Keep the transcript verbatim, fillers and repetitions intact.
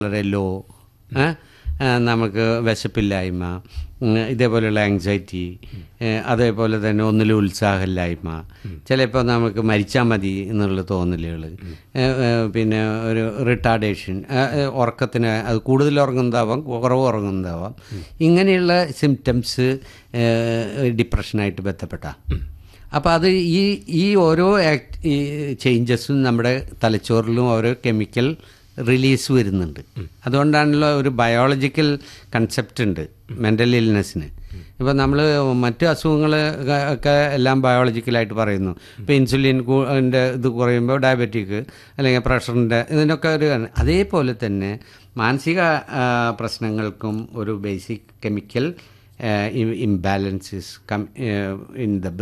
വളരെ ലോ, നമുക്ക് വിശപ്പില്ലായ്മ, ഇതേപോലെയുള്ള ആങ്സൈറ്റി, അതേപോലെ തന്നെ ഒന്നിലും ഉത്സാഹമില്ലായ്മ, ചിലപ്പോൾ നമുക്ക് മരിച്ചാൽ മതി എന്നുള്ള തോന്നലുകൾ, പിന്നെ ഒരു റിട്ടാർഡേഷൻ, ഉറക്കത്തിന് അത് കൂടുതൽ ഉറങ്ങുന്നതാവാം കുറവ് ഉറങ്ങുന്നതാവാം. ഇങ്ങനെയുള്ള സിംറ്റംസ് ഡിപ്രഷനായിട്ട് ബന്ധപ്പെട്ട. അപ്പോൾ അത് ഈ ഈ ഓരോ ആക്ട് ഈ ചേഞ്ചസും നമ്മുടെ തലച്ചോറിലും ഓരോ കെമിക്കൽ റിലീസ് വരുന്നുണ്ട്. അതുകൊണ്ടാണല്ലോ ഒരു ബയോളജിക്കൽ കൺസെപ്റ്റ് ഉണ്ട് മെൻ്റൽ ഇൽനെസ്സിന്. ഇപ്പോൾ നമ്മൾ മറ്റ് അസുഖങ്ങൾ ഒക്കെ എല്ലാം ബയോളജിക്കലായിട്ട് പറയുന്നു. ഇപ്പോൾ ഇൻസുലിൻ ൻ്റെ ഇത് കുറയുമ്പോൾ ഡയബറ്റിക് അല്ലെങ്കിൽ പ്രഷറിൻ്റെ ഇതിനൊക്കെ ഒരു, അതേപോലെ തന്നെ മാനസിക പ്രശ്നങ്ങൾക്കും ഒരു basic chemical imbalances in the